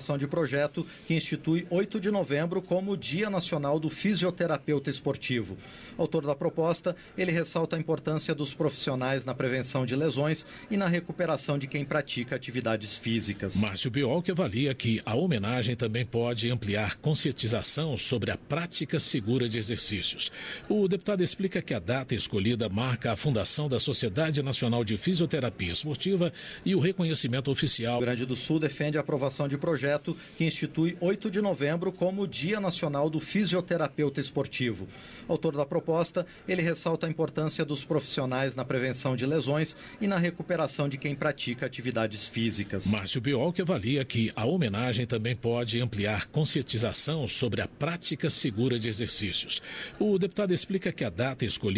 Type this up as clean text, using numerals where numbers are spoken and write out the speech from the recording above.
aprovação de projeto que institui 8 de novembro como Dia Nacional do Fisioterapeuta Esportivo. Autor da proposta, ele ressalta a importância dos profissionais na prevenção de lesões e na recuperação de quem pratica atividades físicas. Márcio Biolk avalia que a homenagem também pode ampliar conscientização sobre a prática segura de exercícios. O deputado explica que a data escolhida marca a fundação da Sociedade Nacional de Fisioterapia Esportiva e o reconhecimento oficial. O Rio Grande do Sul defende a aprovação de projeto que institui 8 de novembro como Dia Nacional do Fisioterapeuta Esportivo. Autor da proposta, ele ressalta a importância dos profissionais na prevenção de lesões e na recuperação de quem pratica atividades físicas. Márcio Biolk avalia que a homenagem também pode ampliar conscientização sobre a prática segura de exercícios. O deputado explica que a data escolhida